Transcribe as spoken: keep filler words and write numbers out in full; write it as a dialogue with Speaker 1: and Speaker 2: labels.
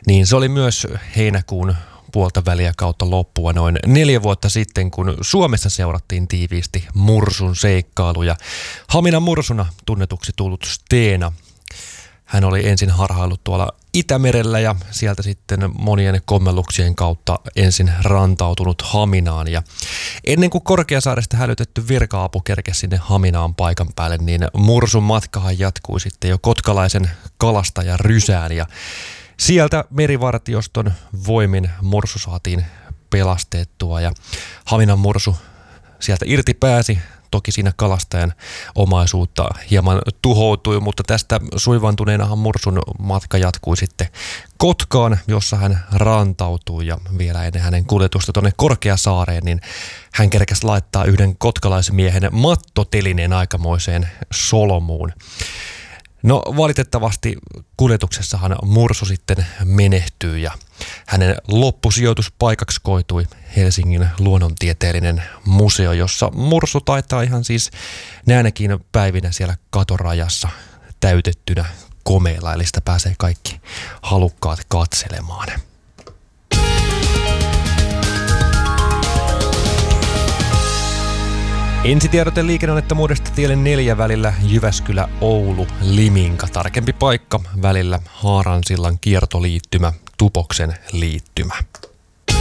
Speaker 1: niin se oli myös heinäkuun puolta väliä kautta loppua noin neljä vuotta sitten, kun Suomessa seurattiin tiiviisti Mursun seikkailuja. Haminan Mursuna tunnetuksi tullut Steena. Hän oli ensin harhaillut tuolla Itämerellä ja sieltä sitten monien kommelluksien kautta ensin rantautunut Haminaan. Ja ennen kuin Korkeasaaresta hälytetty virka-apu kerkesi sinne Haminaan paikan päälle, niin Mursun matkahan jatkui sitten jo kotkalaisen kalastajan Rysään. Ja sieltä merivartioston voimin Mursu saatiin pelastettua ja Haminan Mursu sieltä irti pääsi. Toki siinä kalastajan omaisuutta hieman tuhoutui, mutta tästä suivantuneenahan Mursun matka jatkui sitten Kotkaan, jossa hän rantautui ja vielä ennen hänen kuljetusta tuonne Korkeasaareen, niin hän kerkäsi laittaa yhden kotkalaismiehen mattotelineen aikamoiseen solmuun. No valitettavasti kuljetuksessahan Mursu sitten menehtyy ja hänen loppusijoituspaikaksi koitui Helsingin luonnontieteellinen museo, jossa Mursu taitaa ihan siis näinäkin päivinä siellä katorajassa täytettynä komeilla, eli sitä pääsee kaikki halukkaat katselemaan. Ensitiedote liikenneonnettomuudesta tielle neljä välillä Jyväskylä-Oulu-Liminka. Tarkempi paikka välillä Haaransillan kiertoliittymä, Tupoksen liittymä.